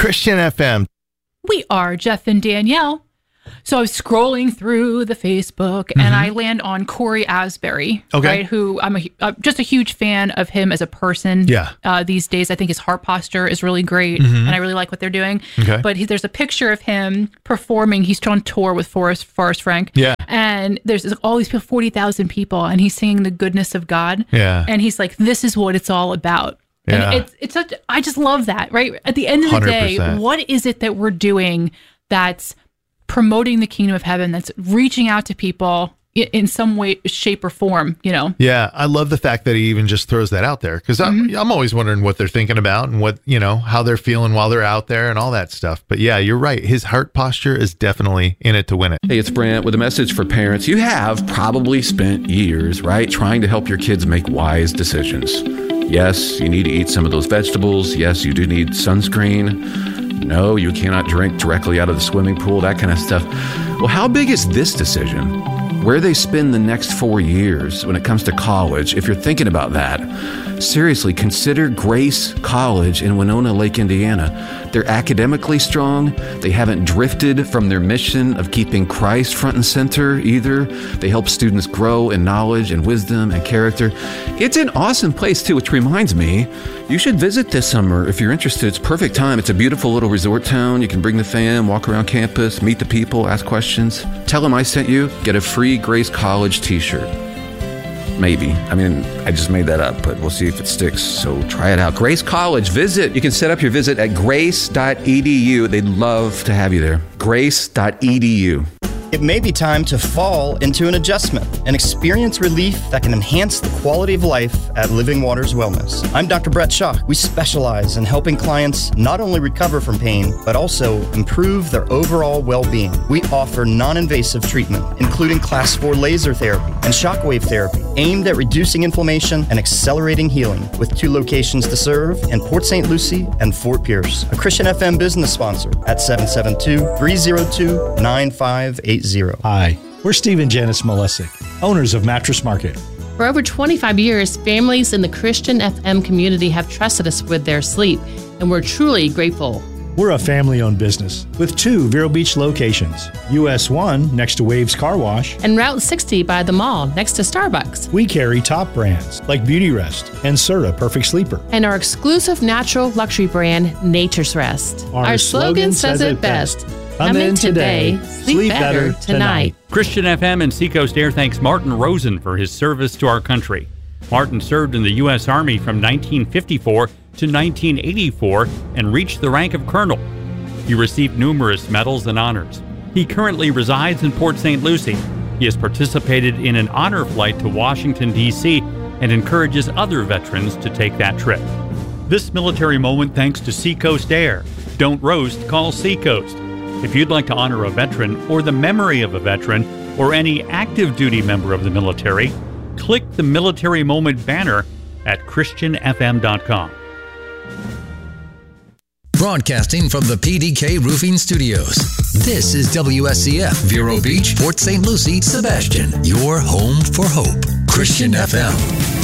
Christian FM. We are Jeff and Danielle. So I was scrolling through the Facebook and I land on Corey Asbury, right? Who I'm just a huge fan of him as a person. Yeah. These days, I think his heart posture is really great and I really like what they're doing. Okay. But there's a picture of him performing. He's on tour with Forrest Frank. Yeah. And there's all these people, 40,000 people, and he's singing the goodness of God. Yeah. And he's like, this is what it's all about. Yeah. And it's such, I just love that, right? At the end of the 100%. day, what is it that we're doing that's promoting the kingdom of heaven, that's reaching out to people in some way, shape, or form, you know? Yeah, I love the fact that he even just throws that out there, because I'm always wondering what they're thinking about and what, you know, how they're feeling while they're out there and all that stuff. But yeah, you're right. His heart posture is definitely in it to win it. Hey, it's Brent with a message for parents. You have probably spent years, right, trying to help your kids make wise decisions. Yes, you need to eat some of those vegetables. Yes, you do need sunscreen. No, you cannot drink directly out of the swimming pool, that kind of stuff. Well, how big is this decision? Where they spend the next 4 years when it comes to college, if you're thinking about that, seriously, consider Grace College in Winona Lake, Indiana. They're academically strong. They haven't drifted from their mission of keeping Christ front and center either. They help students grow in knowledge and wisdom and character. It's an awesome place too, which reminds me, you should visit this summer if you're interested. It's perfect time. It's a beautiful little resort town. You can bring the fam, walk around campus, meet the people, ask questions. Tell them I sent you. Get a free Grace College t-shirt. Maybe. I mean, I just made that up, but we'll see if it sticks. So try it out. Grace College, visit. You can set up your visit at grace.edu. They'd love to have you there. Grace.edu. It may be time to fall into an adjustment and experience relief that can enhance the quality of life at Living Waters Wellness. I'm Dr. Brett Shaw. We specialize in helping clients not only recover from pain, but also improve their overall well-being. We offer non-invasive treatment, including Class 4 laser therapy and shockwave therapy, aimed at reducing inflammation and accelerating healing, with 2 locations to serve in Port St. Lucie and Fort Pierce. A Christian FM business sponsor at 772-302-9580. Hi, we're Steve and Janice Malesic, owners of Mattress Market. For over 25 years, families in the Christian FM community have trusted us with their sleep, and we're truly grateful. We're a family-owned business with 2 Vero Beach locations, US 1 next to Waves Car Wash, and Route 60 by the mall next to Starbucks. We carry top brands like Beautyrest and Serta Perfect Sleeper. And our exclusive natural luxury brand, Nature's Rest. Our slogan says it best. Come in today, sleep better tonight. Christian FM and Seacoast Air thanks Martin Rosen for his service to our country. Martin served in the U.S. Army from 1954 to 1984 and reached the rank of colonel. He received numerous medals and honors. He currently resides in Port St. Lucie. He has participated in an honor flight to Washington, D.C., and encourages other veterans to take that trip. This military moment thanks to Seacoast Air. Don't roast, call Seacoast. If you'd like to honor a veteran or the memory of a veteran or any active duty member of the military, click the Military Moment banner at christianfm.com. Broadcasting from the PDK Roofing Studios. This is WSCF, Vero Beach, Port St. Lucie, Sebastian, your home for hope. Christian FM.